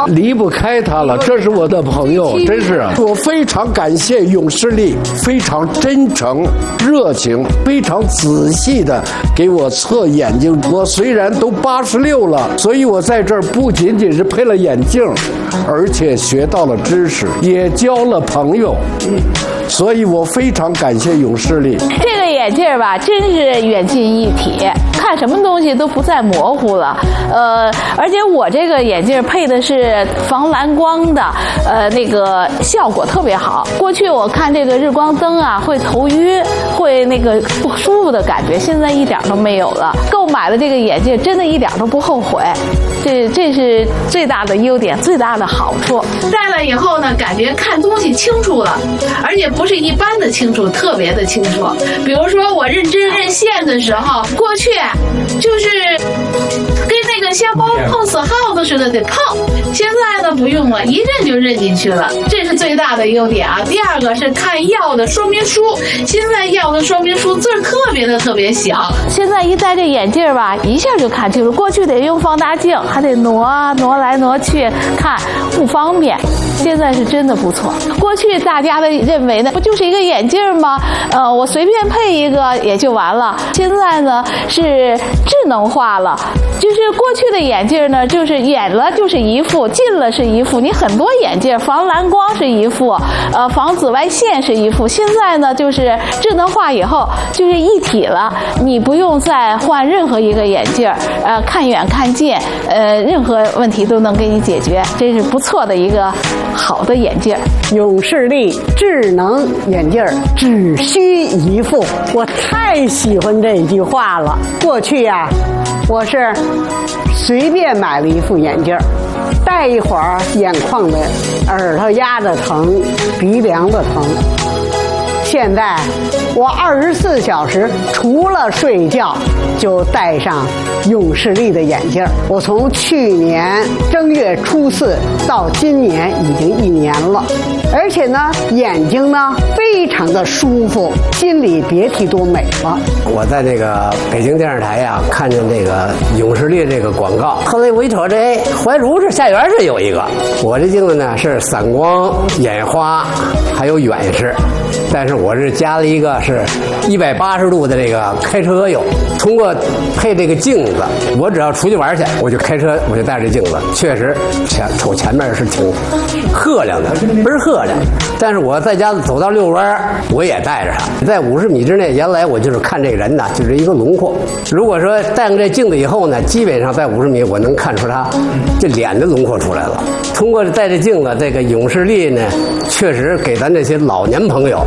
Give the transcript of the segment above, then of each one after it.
好， 离不开他了，这是我的朋友，真是我非常感谢永视力，非常真诚、热情、非常仔细的给我测眼睛。我虽然都86了，所以我在这儿不仅仅是配了眼镜，而且学到了知识，也交了朋友。所以我非常感谢永视力。 这个眼镜吧，真是远近一体，看什么东西都不再模糊了。而且我这个眼镜配的是防蓝光的，那个效果特别好。过去我看这个日光灯啊，会头晕，会那个不舒服的感觉，现在一点都没有了。购买了这个眼镜，真的一点都不后悔。这是最大的优点，最大的好处。 戴了以后呢，感觉看东西清楚了，而且不是一般的清楚，特别的清楚。比如说我认针认线的时候，过去就是跟那个香包碰死耗子似的得碰，现在呢不用了，一认就认进去了，这是最大的优点啊。第二个是看药的说明书，现在药的说明书字儿特别小， 现在一戴这眼镜吧，一下就看清楚。过去得用放大镜，还得挪来挪去看，不方便。现在是真的不错。过去大家的认为呢，不就是一个眼镜吗？我随便配一个也就完了。现在呢是智能化了，就是过去的眼镜呢，就是远了就是一副，近了是一副。你很多眼镜防蓝光是一副，防紫外线是一副。现在呢就是智能化以后就是一体了，你不用再换任何一个眼镜，看远看近，任何问题都能给你解决，这是不错的一个好的眼镜。 永视力智能眼镜只需一副，我太喜欢这句话了。过去呀，我是随便买了一副眼镜，戴一会儿眼眶的、耳朵压着疼，鼻梁子疼。现在我24小时除了睡觉就戴上永视力的眼镜。我从去年正月初4到今年已经1年了，而且呢眼睛呢非常的舒服，心里别提多美了。 我在这个北京电视台呀看见这个永视力这个广告，后来我一瞅，这怀柔是下园是有一个。我这镜子呢是散光、眼花还有远视，但是我是加了一个是180度的这个开车油。通过配这个镜子，我只要出去玩去，我就开车，我就带着镜子，确实瞅前面是挺赫亮的，倍儿赫亮。但是我在家走到遛弯，我也带着它，在50米之内。原来我就是看这个人呢，就是一个轮廓。如果说戴上这镜子以后呢，基本上在50米我能看出他这脸的轮廓出来了。通过戴着镜子，这个永视力呢，确实给咱这些老年朋友，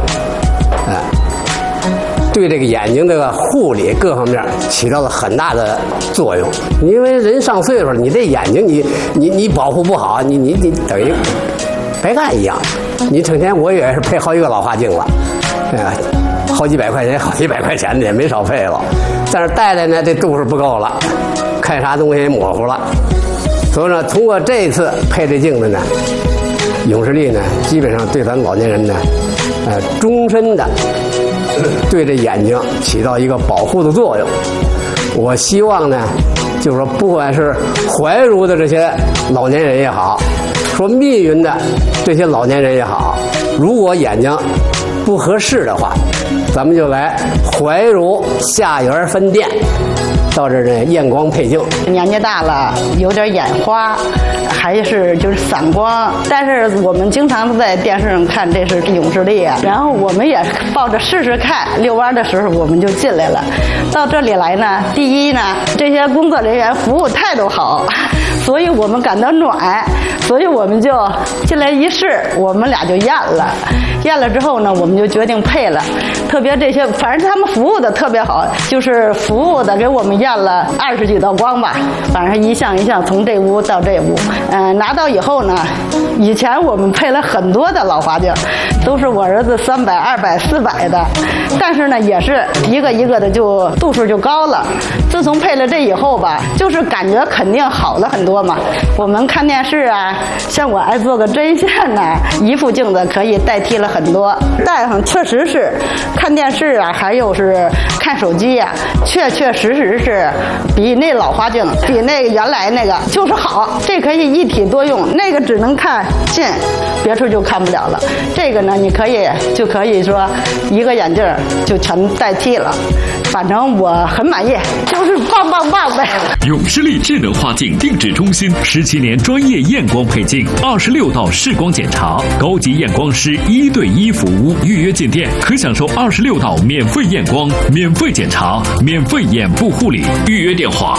对这个眼睛这个护理各方面起到了很大的作用。因为人上岁数了，你这眼睛你保护不好，你等于白干一样。你成天我也是配好几个老花镜了，好几百块钱、好几百块钱的也没少配了。但是戴的呢，这度数不够了，看啥东西也模糊了。所以呢，通过这次配这镜子呢，永视力呢，基本上对咱老年人呢，终身的对这眼睛起到一个保护的作用。我希望呢，就是说，不管是怀柔的这些老年人也好，说密云的这些老年人也好，如果眼睛不合适的话，咱们就来怀柔下园分店，到这儿呢验光配镜。 年纪大了，有点眼花，还是就是散光，但是我们经常在电视上看这是永视力啊，然后我们也抱着试试看，遛弯的时候我们就进来了。到这里来呢，第一呢，这些工作人员服务态度好，所以我们感到暖，所以我们就进来一试，我们俩就验了。验了之后呢，我们就决定配了。特别这些，反正他们服务的特别好，就是服务的给我们验了20几道光吧，反正一项一项从这屋到这屋。拿到以后呢，以前我们配了很多的老花镜，都是我儿子300、200、400的，但是呢，也是一个一个的就度数就高了。自从配了这以后吧，就是感觉肯定好了很多嘛。我们看电视啊，像我爱做个针线呐，一副镜子可以代替了很多。戴上确实是看电视啊，还有是看手机呀，确确实实是比那老花镜，比那个原来那个就是好。这可以一体多用，那个只能看近，别处就看不了了。这个呢，你可以说一个眼镜就全代替了。反正我很满意，就是棒棒棒呗。 永视力智能花镜定制中心17年专业验光配镜，26道视光检查，高级验光师1对1服务。预约进店可享受26道免费验光、免费检查、免费眼部护理。预约电话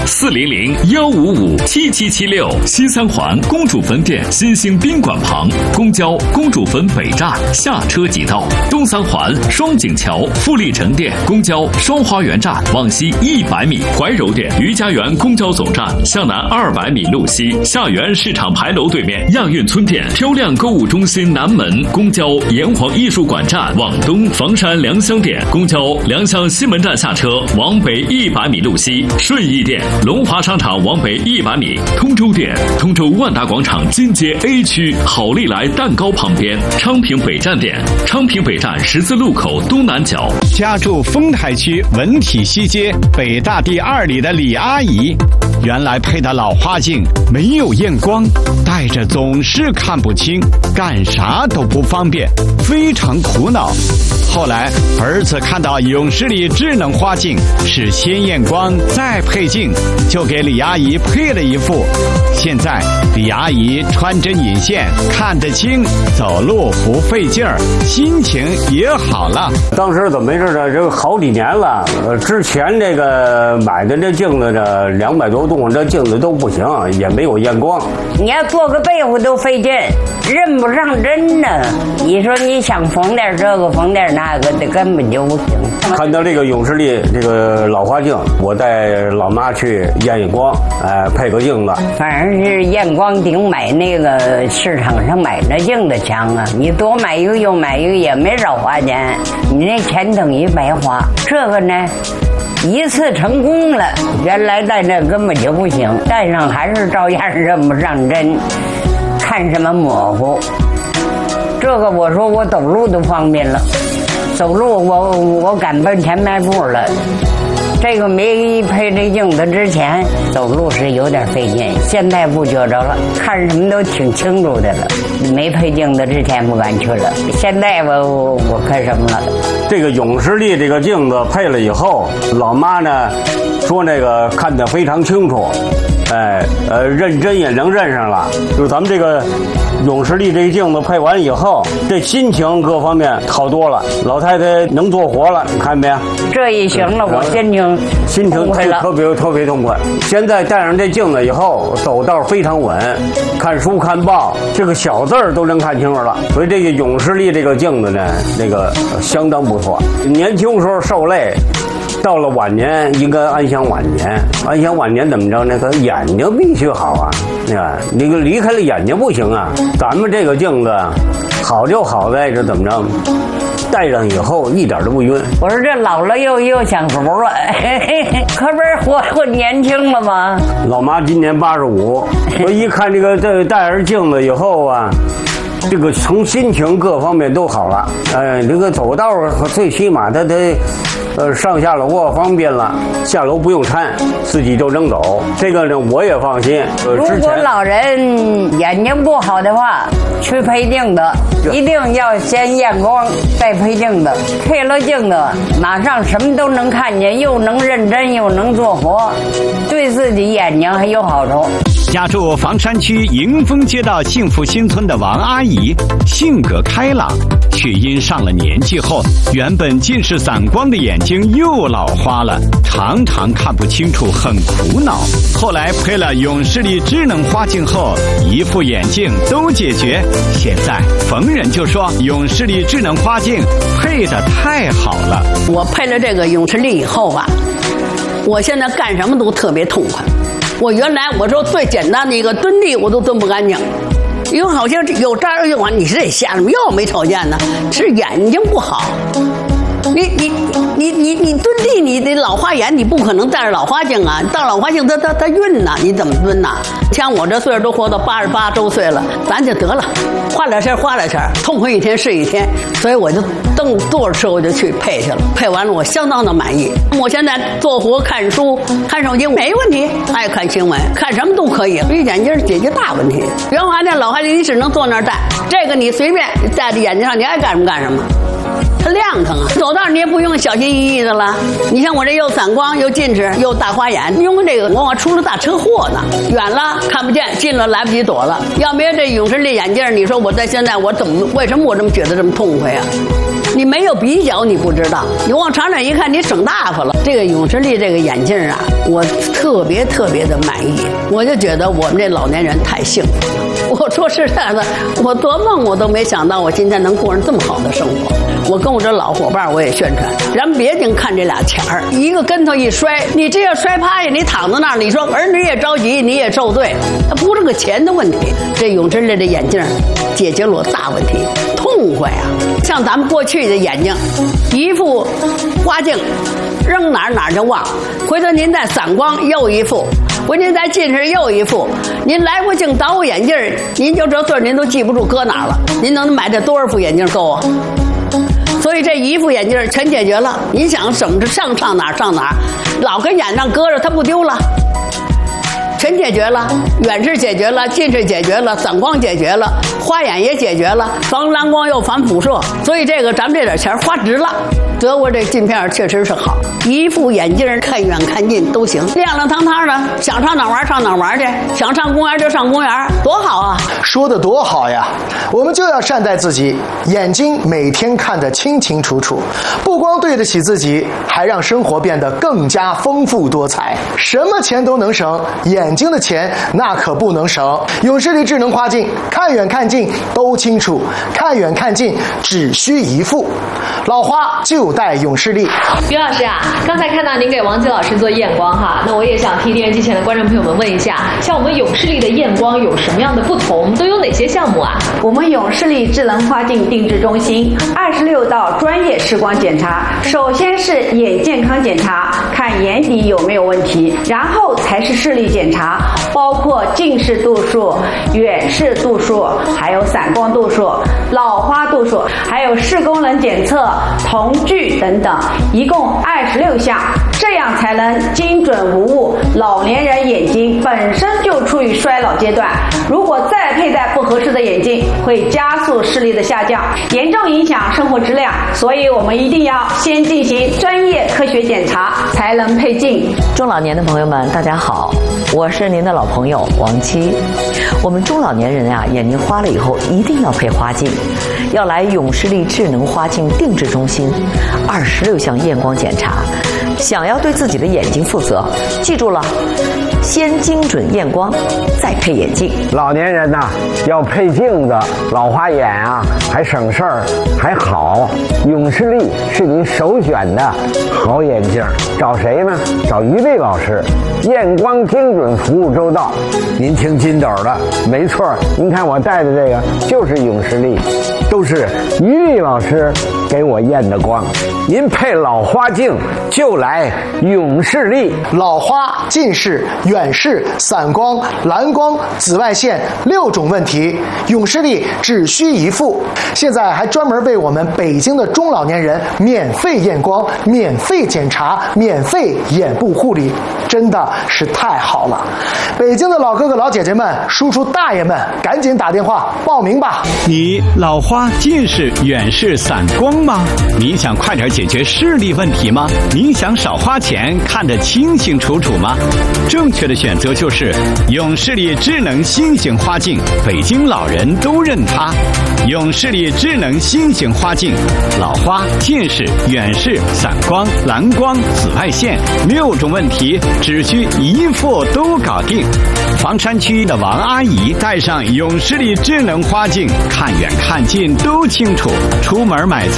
400-155-7776。西三环公主坟店新兴宾馆旁，公交公主坟北站下车即到。东三环双井桥富力城店公交双花园站往西100米，怀柔店余家园公交总站向南200米路西，下园市场牌楼对面亚运村店漂亮购物中心南门，公交炎黄艺术馆站往东，房山良乡店公交良乡西门站下车往北100米路西，顺义店龙华商场往北100米，通州店通州万达广场金街 A 区好利来蛋糕旁边，昌平北站店昌平北站十字路口东南角。 家住丰台区文体西街北大第2里的李阿姨，原来配的老花镜没有验光，戴着总是看不清，干啥都不方便，非常苦恼。后来儿子看到永视力智能花镜是先验光再配镜，就给李阿姨配了一副。现在李阿姨穿针引线看得清，走路不费劲儿，心情也好了。 当时怎么回事呢？这个好几年了，之前这个买的这镜子这200多度，这镜子都不行，也没有验光。 你要做个被子都费劲，认不上针呢。你说你想缝点这个缝点那个的，根本就不行。 看到这个永视力这个老花镜，我带老妈去验验光，配个镜子。 反正是验光顶买那个市场上买那镜子强啊！你多买一个又买一个也没少花钱，你那钱等于白花。这个呢，一次成功了，原来戴那根本就不行，戴上还是照样认不上针，看什么模糊。这个我说我走路都方便了，走路我敢奔前迈步了。这个没配这镜子之前走路是有点费劲，现在不觉着了，看什么都挺清楚的了。没配镜子之前不敢去了，现在我看什么了。 这个永视力这个镜子配了以后，老妈呢说那个看得非常清楚，认真也能认上了。就是咱们这个永视力这个镜子配完以后，这心情各方面好多了，老太太能做活了，你看没有？ 这一行了，我心情特别痛快。现在戴上这镜子以后，走道非常稳，看书看报，这个小字儿都能看清楚了。所以这个永视力这个镜子呢，那个相当不错。年轻时候受累，到了晚年应该安享晚年。安享晚年怎么着呢？可眼睛必须好啊！那个离开了眼睛不行啊。咱们这个镜子好就好在这怎么着？戴上以后一点都不晕。 我说这老了又享福了，可不是活年轻了吗？ 老妈今年85，我一看这戴上镜子以后啊，这个从心情各方面都好了。这个走道最起码它得上下楼方便了，下楼不用搀，自己就能走。这个呢我也放心。 如果老人眼睛不好的话，去配镜子，一定要先验光再配镜子。配了镜子，马上什么都能看见，又能认真又能做活，对自己眼睛还有好处。 家住房山区迎丰街道幸福新村的王阿姨，性格开朗，却因上了年纪后，原本近视散光的眼睛又老花了，常常看不清楚，很苦恼。后来配了永视力智能花镜后，一副眼镜都解决。现在逢人就说永视力智能花镜配得太好了。 我配了这个永视力以后吧，我现在干什么都特别痛快。我原来我说最简单的一个蹲地我都蹲不干净，因为好像有这儿用啊，你是得下什么又没条件呢，是眼睛不好。 你蹲地，你得老花眼，你不可能戴着老花镜啊。到老花镜它晕呐，你怎么蹲呐？像我这岁数都活到88周岁了，咱就得了，花点钱，痛快一天是一天。所以我就蹬多少车我就去配去了，配完了我相当的满意。我现在做活看书、看手机没问题，爱看新闻，看什么都可以。这眼镜解决大问题。原来那老花镜你只能坐那儿戴，这个你随便戴在眼睛上，你爱干什么干什么。它亮堂啊，走道你也不用小心翼翼的了。你像我这又散光又近视又大花眼，因为这个我出了大车祸呢，远了看不见，近了来不及躲了。要没有这永视力眼镜，你说我在现在我为什么我这么觉得这么痛快啊？你没有比较你不知道，你往长远一看你省大发了。这个永视力这个眼镜啊，我特别的满意，我就觉得我们这老年人太幸福了。我说实在的，我做梦我都没想到我今天能过上这么好的生活。我跟我这老伙伴我也宣传，咱别净看这俩钱儿，一个跟头一摔，你这要摔趴下，你躺在那儿，你说儿女也着急，你也受罪，它不是个钱的问题。这永视力的眼镜解决了我大问题，痛快啊！像咱们过去的眼睛，一副花镜，扔哪儿就忘，回头您再散光又一副。回您再近视又一副，您来回镜倒眼镜，您就这岁您都记不住搁哪儿了。您能买这多少副眼镜够啊？所以这一副眼镜全解决了。你想怎么着上哪儿，老跟眼上搁着它不丢了。全解决了，远视解决了，近视解决了，散光解决了，花眼也解决了，防蓝光又防辐射，所以这个咱们这点钱花值了。德国这镜片确实是好，一副眼镜看远看近都行，亮亮堂堂的，想上哪玩上哪玩去，想上公园就上公园，多好啊！ 说得多好呀！我们就要善待自己，眼睛每天看得清清楚楚，不光对得起自己，还让生活变得更加丰富多彩。什么钱都能省，眼睛的钱那可不能省。永视力智能花镜，看远看近都清楚，看远看近只需一副。老花就戴永视力。 于老师啊，刚才看到您给王吉老师做验光哈，那我也想替电视机前的观众朋友们问一下，像我们永视力的验光有什么样的不同？都有哪些项目啊？ 我们永视力智能花镜定制中心26道专业视光检查，首先是眼健康检查，看眼底有没有问题，然后才是视力检查，包括近视度数、远视度数，还有散光度数、老花度数，还有视功能检测、瞳距等等，一共26项，这样才能精准无误。老年人眼睛本身就处于衰老阶段，如果再佩戴不合适的眼镜，会加速视力的下降，严重影响生活质量。所以我们一定要先进行专业科学检查，才能配镜。 中老年的朋友们，大家好，我是您的老朋友王七。我们中老年人啊，眼睛花了以后一定要配花镜，要来永视力智能花镜定制中心，26项验光检查。想要对自己的眼睛负责，记住了，先精准验光，再配眼镜。 老年人呐，要配镜子，老花眼啊，还省事儿，还好。永视力是您首选的好眼镜，找谁呢？找于丽老师，验光精准，服务周到。您听金斗的，没错，您看我戴的这个就是永视力，都是于丽老师给我验的光。您配老花镜就来永视力。 老花、近视、远视、散光、蓝光、紫外线6种问题，永视力只需一副。现在还专门为我们北京的中老年人免费验光、免费检查、免费眼部护理，真的是太好了。北京的老哥哥老姐姐们、叔叔大爷们，赶紧打电话报名吧。 你老花、近视、远视、散光吗？你想快点解决视力问题吗？你想少花钱看得清清楚楚吗？正确的选择就是永视力智能新型花镜，北京老人都认它。永视力智能新型花镜，老花、近视、远视、散光、蓝光、紫外线6种问题只需一副都搞定。房山区的王阿姨戴上永视力智能花镜，看远看近都清楚，出门买菜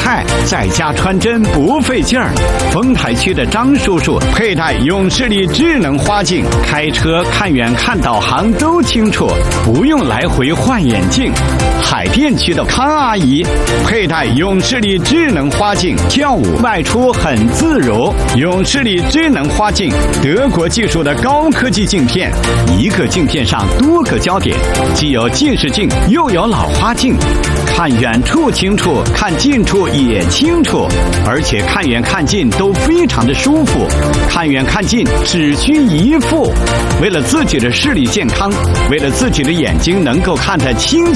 菜，在家穿针不费劲儿。丰台区的张叔叔佩戴永视力智能花镜，开车看远看导航都清楚，不用来回换眼镜。海淀区的康阿姨佩戴永视力智能花镜，跳舞外出很自如。永视力智能花镜，德国技术的高科技镜片，一个镜片上多个焦点，既有近视镜又有老花镜，看远处清楚，看近处也清楚，而且看远看近都非常的舒服，看远看近只需一副。为了自己的视力健康，为了自己的眼睛能够看得清